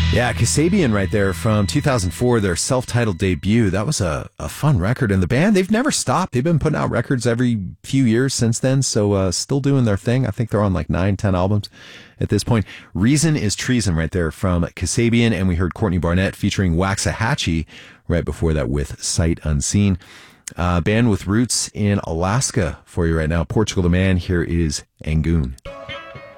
Yeah, Kasabian right there from 2004, their self-titled debut. That was a fun record. And the band, they've never stopped. They've been putting out records every few years since then, so still doing their thing. I think they're on like 9, 10 albums at this point. Reason is Treason right there from Kasabian, and we heard Courtney Barnett featuring Waxahachie right before that with Sight Unseen. Band with roots in Alaska for you right now. Portugal the Man, here is Angoon.